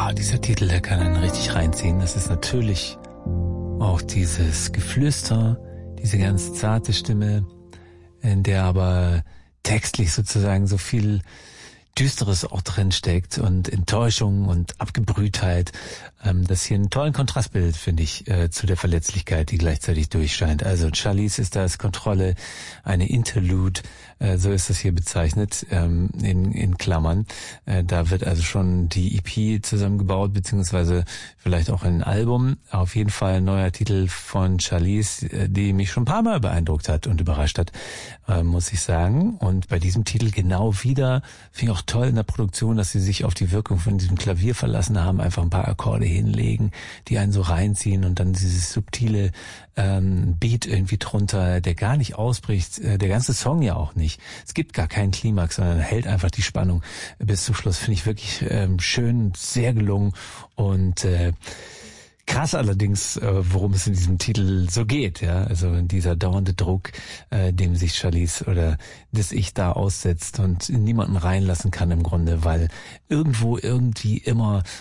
Dieser Titel, der kann einen richtig reinziehen. Das ist natürlich auch dieses Geflüster, diese ganz zarte Stimme, in der aber textlich sozusagen so viel Düsteres auch drin steckt und Enttäuschung und Abgebrühtheit. Das hier einen tollen Kontrast bildet, finde ich, zu der Verletzlichkeit, die gleichzeitig durchscheint. Also Charlize ist da als Kontrolle, eine Interlude, so ist das hier bezeichnet, in Klammern. Da wird also schon die EP zusammengebaut, beziehungsweise vielleicht auch ein Album. Auf jeden Fall ein neuer Titel von Charlize, die mich schon ein paar Mal beeindruckt hat und überrascht hat, muss ich sagen. Und bei diesem Titel genau wieder, finde ich auch toll in der Produktion, dass sie sich auf die Wirkung von diesem Klavier verlassen haben, einfach ein paar Akkorde hinlegen, die einen so reinziehen und dann dieses subtile Beat irgendwie drunter, der gar nicht ausbricht, der ganze Song ja auch nicht. Es gibt gar keinen Klimax, sondern hält einfach die Spannung bis zum Schluss. Finde ich wirklich schön, sehr gelungen und krass allerdings, worum es in diesem Titel so geht, ja, also dieser dauernde Druck, dem sich Charlize oder das Ich da aussetzt und niemanden reinlassen kann im Grunde, weil irgendwo irgendwie immer